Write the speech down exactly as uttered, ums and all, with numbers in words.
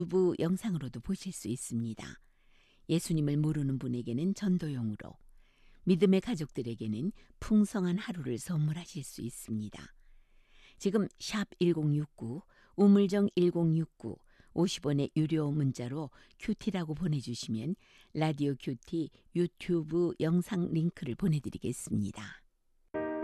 유튜브 영상으로도 보실 수 있습니다. 예수님을 모르는 분에게는 전도용으로, 믿음의 가족들에게는 풍성한 하루를 선물하실 수 있습니다. 지금 샵 일공육구, 우물정 일공육구, 오십 원의 유료 문자로 큐티라고 보내주시면 라디오 큐티 유튜브 영상 링크를 보내드리겠습니다.